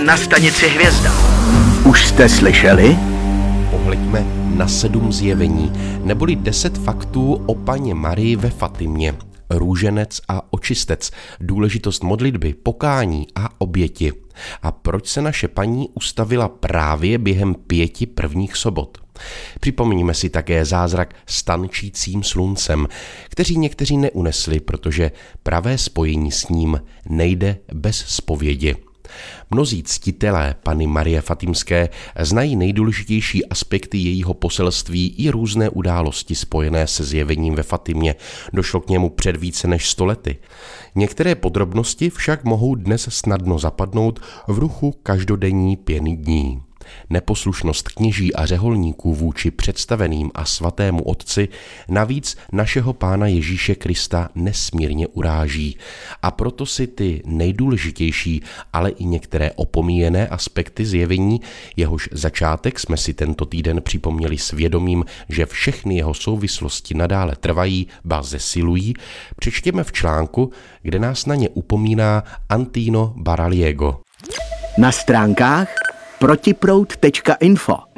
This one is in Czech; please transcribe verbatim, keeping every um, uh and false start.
Na stanici Hvězda. Už jste slyšeli? Pohleďme na sedm zjevení, neboli deset faktů o Panně Marii ve Fatimě. Růženec a očistec, důležitost modlitby, pokání a oběti. A proč se naše paní ustavila právě během pěti prvních sobot? Připomeňme si také zázrak s tančícím sluncem, kteří někteří neunesli, protože pravé spojení s ním nejde bez zpovědi. Mnozí ctitelé Panny Marie Fatimské znají nejdůležitější aspekty jejího poselství i různé události spojené se zjevením ve Fatimě. Došlo k němu před více než sto lety. Některé podrobnosti však mohou dnes snadno zapadnout v ruchu každodenní pěny dní. Neposlušnost kněží a řeholníků vůči představeným a svatému otci navíc našeho Pána Ježíše Krista nesmírně uráží. A proto si ty nejdůležitější, ale i některé opomíjené aspekty zjevení, jehož začátek jsme si tento týden připomněli s vědomím, že všechny jeho souvislosti nadále trvají, ba zesilují, přečtěme v článku, kde nás na ně upomíná Antino Baraliego. Na stránkách protiproud tečka info